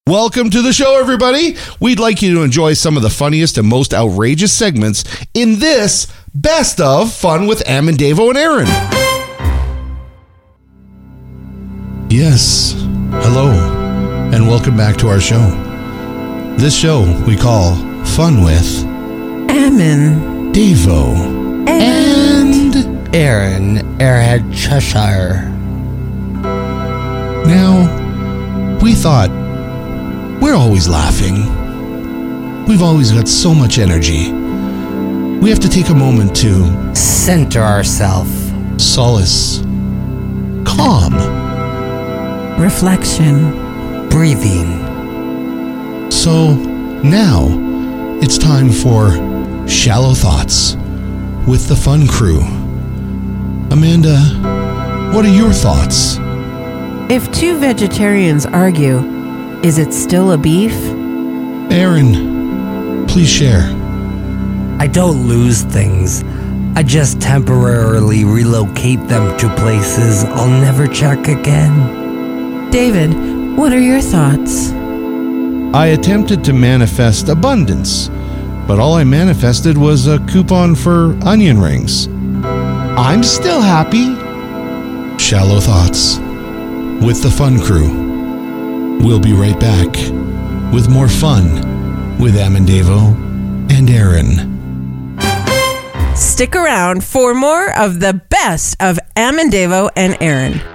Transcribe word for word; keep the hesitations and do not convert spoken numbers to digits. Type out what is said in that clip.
Welcome to the show, everybody. We'd like you to enjoy some of the funniest and most outrageous segments in this Best of Fun with Am and Davo and Aaron. Yes, hello, and welcome back to our show. This show we call Fun with Am, Davo, and, and Aaron, Airhead Cheshire. Now, we thought, we're always laughing. We've always got so much energy. We have to take a moment to center ourselves, solace, calm, reflection, breathing. So now it's time for Shallow Thoughts with the Fun Crew. Amanda, what are your thoughts? If two vegetarians argue, is it still a beef? Aaron, please share. I don't lose things. I just temporarily relocate them to places I'll never check again. David, what are your thoughts? I attempted to manifest abundance, but all I manifested was a coupon for onion rings. I'm still happy. Shallow Thoughts with the Fun Crew. We'll be right back with more fun with Am and Davo and Aaron. Stick around for more of the best of Am and Davo and Aaron.